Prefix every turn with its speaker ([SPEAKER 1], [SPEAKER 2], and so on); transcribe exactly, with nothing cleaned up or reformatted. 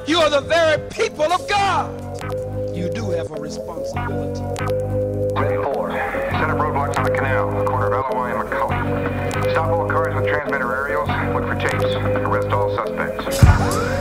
[SPEAKER 1] You are the very people of God. You do have a responsibility.
[SPEAKER 2] ten four. Set up roadblocks on the canal, the corner of L O I and McCullough. Stop all cars with transmitter aerials. Look for tapes. Arrest all suspects.